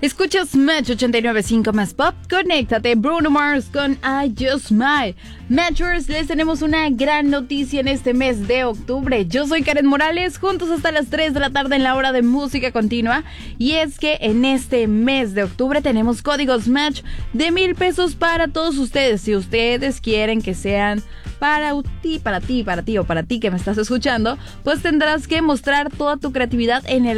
Escuchas Match 89.5 más pop. Conéctate, Bruno Mars con I Just Smile. Matchers, les tenemos una gran noticia en este mes de octubre. Yo soy Karen Morales, juntos hasta las 3 de la tarde en la hora de música continua. Y es que en este mes de octubre tenemos códigos Match de 1,000 pesos para todos ustedes. Si ustedes quieren que sean para ti o para ti que me estás escuchando, pues tendrás que mostrar toda tu creatividad en el